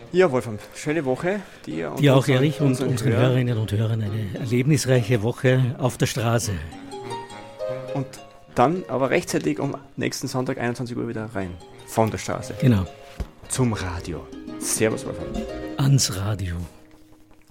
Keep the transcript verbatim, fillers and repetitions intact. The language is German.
Ja, Wolfram, schöne Woche dir und dir auch, unseren, Erich, und unseren, unseren Hörerinnen und Hörern eine erlebnisreiche Woche auf der Straße. Und dann aber rechtzeitig um nächsten Sonntag einundzwanzig Uhr wieder rein. Von der Straße. Genau. Zum Radio. Servus, Wolfram. Ans Radio.